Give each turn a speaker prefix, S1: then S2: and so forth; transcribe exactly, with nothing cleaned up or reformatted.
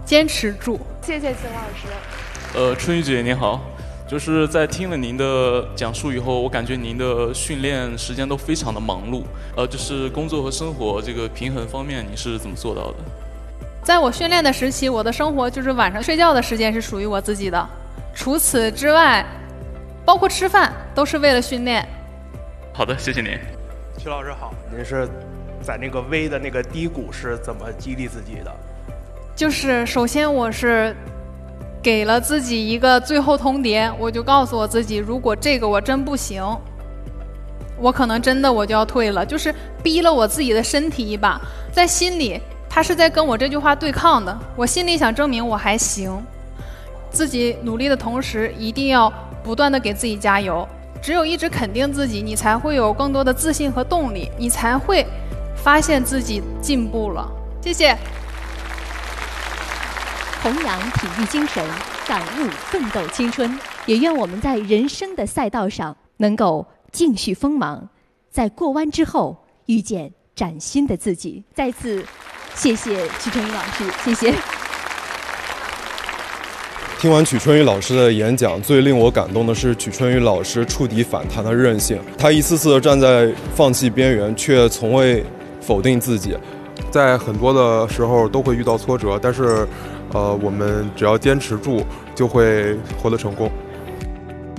S1: 坚持住。
S2: 谢谢秦老师。
S3: 呃，春雨姐您好，就是在听了您的讲述以后，我感觉您的训练时间都非常的忙碌，呃，就是工作和生活这个平衡方面，你是怎么做到的？
S1: 在我训练的时期，我的生活就是晚上睡觉的时间是属于我自己的，除此之外，包括吃饭都是为了训练。
S3: 好的，谢谢您。
S4: 曲老师好，您是在那个微的那个低谷是怎么激励自己的？
S1: 就是首先我是给了自己一个最后通牒，我就告诉我自己，如果这个我真不行，我可能真的我就要退了，就是逼了我自己的身体一把。在心里他是在跟我这句话对抗的，我心里想证明我还行。自己努力的同时，一定要不断的给自己加油，只有一直肯定自己，你才会有更多的自信和动力，你才会发现自己进步了。谢谢。
S5: 弘扬体育精神，感悟奋斗青春，也愿我们在人生的赛道上能够继续锋芒，在过弯之后遇见崭新的自己。再次谢谢曲春雨老师，谢谢。
S6: 听完曲春雨老师的演讲，最令我感动的是曲春雨老师触底反弹的韧性。他一次次的站在放弃边缘，却从未否定自己。
S7: 在很多的时候都会遇到挫折，但是，呃，我们只要坚持住，就会获得成功。